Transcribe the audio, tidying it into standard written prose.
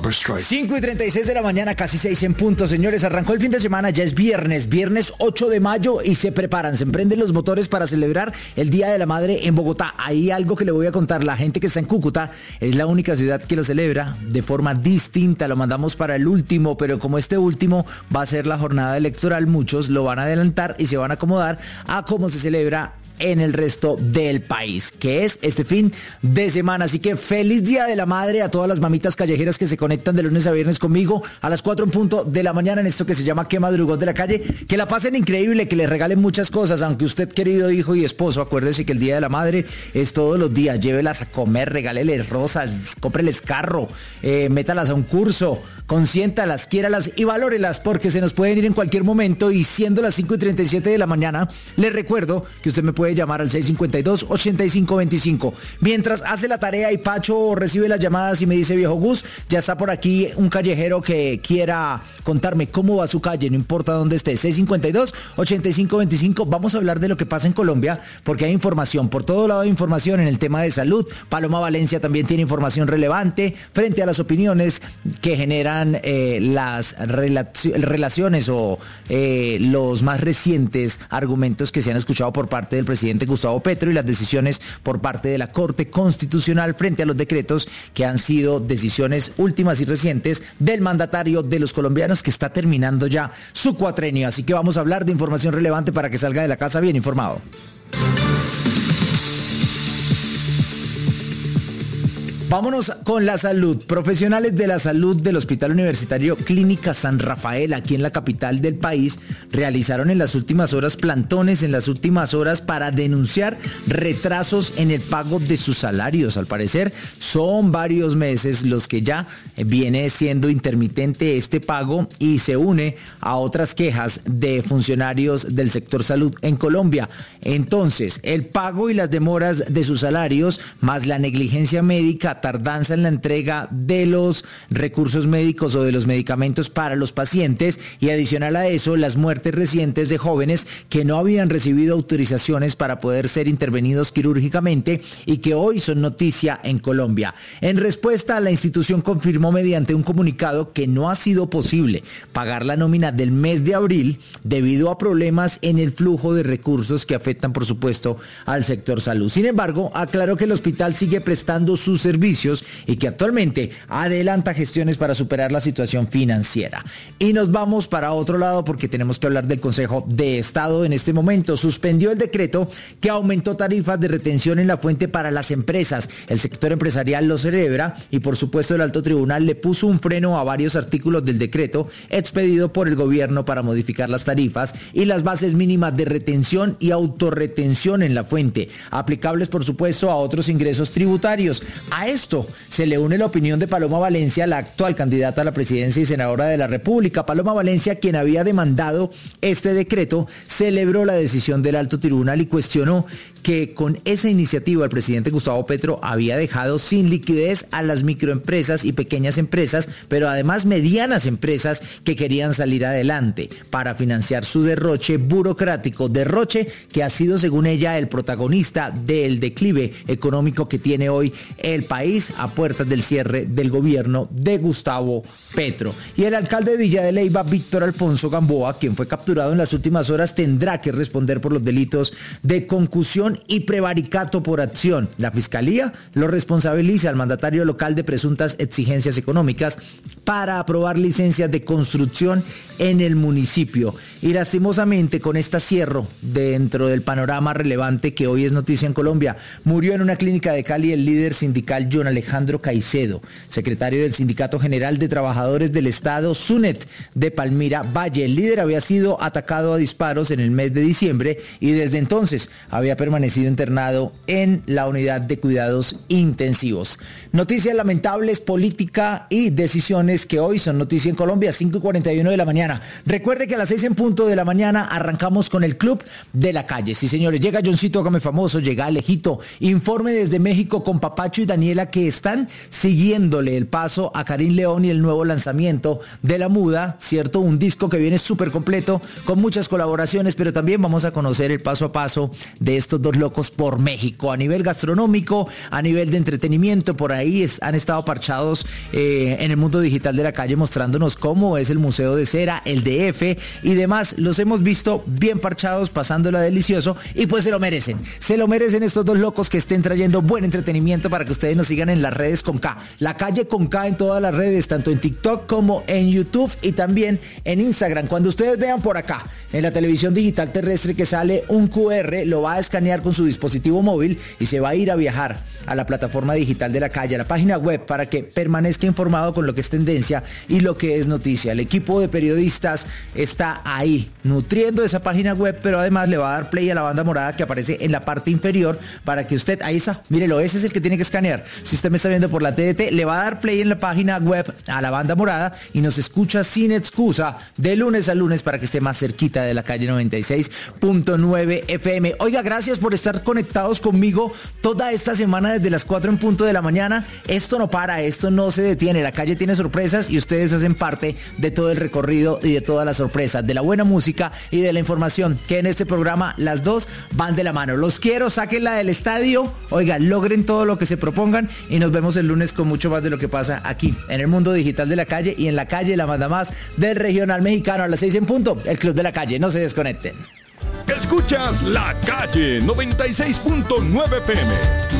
Pepper Strike. 5:36 de la mañana, casi 6 en punto, señores. Arrancó el fin de semana, ya es viernes 8 de mayo y se emprenden los motores para celebrar el Día de la Madre en Bogotá. Hay algo que le voy a contar, la gente que está en Cúcuta es la única ciudad que lo celebra de forma distinta, lo mandamos para el último, pero como este último va a ser la jornada electoral, muchos lo van a adelantar y se van a acomodar a cómo se celebra en el resto del país, que es este fin de semana. Así que feliz Día de la Madre a todas las mamitas callejeras que se conectan de lunes a viernes conmigo a las 4 en punto de la mañana en esto que se llama ¿Qué madrugón de la calle? Que la pasen increíble, que les regalen muchas cosas, aunque usted, querido hijo y esposo, acuérdese que el Día de la Madre es todos los días. Llévelas a comer, regáleles rosas, cómpreles carro, métalas a un curso, consiéntalas, quiéralas y valórelas, porque se nos pueden ir en cualquier momento. Y siendo las 5:37 de la mañana, les recuerdo que usted me puede llamar al 652-8525. Mientras hace la tarea y Pacho recibe las llamadas y me dice, viejo Gus, ya está por aquí un callejero que quiera contarme cómo va su calle, no importa dónde esté. 652-8525. Vamos a hablar de lo que pasa en Colombia, porque hay información, por todo lado hay información en el tema de salud. Paloma Valencia también tiene información relevante frente a las opiniones que generan las relaciones o los más recientes argumentos que se han escuchado por parte del presidente Gustavo Petro y las decisiones por parte de la Corte Constitucional frente a los decretos que han sido decisiones últimas y recientes del mandatario de los colombianos, que está terminando ya su cuatrenio. Así que vamos a hablar de información relevante para que salga de la casa bien informado. Vámonos con la salud. Profesionales de la salud del Hospital Universitario Clínica San Rafael, aquí en la capital del país, realizaron en las últimas horas plantones para denunciar retrasos en el pago de sus salarios. Al parecer, son varios meses los que ya viene siendo intermitente este pago y se une a otras quejas de funcionarios del sector salud en Colombia. Entonces, el pago y las demoras de sus salarios, más la negligencia médica, tardanza en la entrega de los recursos médicos o de los medicamentos para los pacientes, y adicional a eso las muertes recientes de jóvenes que no habían recibido autorizaciones para poder ser intervenidos quirúrgicamente y que hoy son noticia en Colombia. En respuesta, la institución confirmó mediante un comunicado que no ha sido posible pagar la nómina del mes de abril debido a problemas en el flujo de recursos que afectan, por supuesto, al sector salud. Sin embargo, aclaró que el hospital sigue prestando sus servicios y que actualmente adelanta gestiones para superar la situación financiera. Y nos vamos para otro lado porque tenemos que hablar del Consejo de Estado en este momento. Suspendió el decreto que aumentó tarifas de retención en la fuente para las empresas. El sector empresarial lo celebra y por supuesto el Alto Tribunal le puso un freno a varios artículos del decreto expedido por el gobierno para modificar las tarifas y las bases mínimas de retención y autorretención en la fuente, aplicables por supuesto a otros ingresos tributarios. A esto se le une la opinión de Paloma Valencia, la actual candidata a la presidencia y senadora de la República. Paloma Valencia, quien había demandado este decreto, celebró la decisión del Alto Tribunal y cuestionó que con esa iniciativa el presidente Gustavo Petro había dejado sin liquidez a las microempresas y pequeñas empresas, pero además medianas empresas que querían salir adelante para financiar su derroche burocrático, derroche que ha sido, según ella, el protagonista del declive económico que tiene hoy el país a puertas del cierre del gobierno de Gustavo Petro. Y el alcalde de Villa de Leyva, Víctor Alfonso Gamboa, quien fue capturado en las últimas horas, tendrá que responder por los delitos de concusión y prevaricato por acción. La Fiscalía lo responsabiliza al mandatario local de presuntas exigencias económicas para aprobar licencias de construcción en el municipio. Y lastimosamente, con este cierre dentro del panorama relevante que hoy es noticia en Colombia, murió en una clínica de Cali el líder sindical John Alejandro Caicedo, secretario del Sindicato General de Trabajadores del Estado, SUNET, de Palmira Valle. El líder había sido atacado a disparos en el mes de diciembre y desde entonces había permanecido internado en la unidad de cuidados intensivos. Noticias lamentables, política y decisiones que hoy son noticia en Colombia, 5:41 de la mañana. Recuerde que a las 6 en punto de la mañana arrancamos con el Club de la Calle. Sí, señores, llega Johncito, hágame famoso, llega Alejito. Informe desde México con Papacho y Daniela, que están siguiéndole el paso a Karim León y el nuevo lanzamiento de La Muda, ¿cierto? Un disco que viene súper completo, con muchas colaboraciones, pero también vamos a conocer el paso a paso de estos dos dos locos por México, a nivel gastronómico, a nivel de entretenimiento. Por ahí han estado parchados en el mundo digital de la calle, mostrándonos cómo es el Museo de Cera, el DF y demás. Los hemos visto bien parchados, pasándola delicioso, y pues se lo merecen estos dos locos que estén trayendo buen entretenimiento para que ustedes nos sigan en las redes con K, la calle con K en todas las redes, tanto en TikTok como en YouTube y también en Instagram. Cuando ustedes vean por acá en la televisión digital terrestre que sale un QR, lo va a escanear con su dispositivo móvil y se va a ir a viajar a la plataforma digital de la calle, a la página web, para que permanezca informado con lo que es tendencia y lo que es noticia. El equipo de periodistas está ahí nutriendo esa página web, pero además le va a dar play a la banda morada que aparece en la parte inferior para que usted, ahí está, mírelo, ese es el que tiene que escanear. Si usted me está viendo por la TDT, le va a dar play en la página web a la banda morada y nos escucha sin excusa de lunes a lunes para que esté más cerquita de la calle 96.9 FM. Oiga, gracias por estar conectados conmigo toda esta semana desde las 4 en punto de la mañana. Esto no para, esto no se detiene. La calle tiene sorpresas y ustedes hacen parte de todo el recorrido y de todas las sorpresas, de la buena música y de la información, que en este programa las dos van de la mano. Los quiero, sáquenla del estadio, oiga, logren todo lo que se propongan y nos vemos el lunes con mucho más de lo que pasa aquí en el mundo digital de la calle y en la calle la manda más del regional mexicano. A las 6 en punto, el Club de la Calle. No se desconecten. Escuchas La Calle 96.9 PM.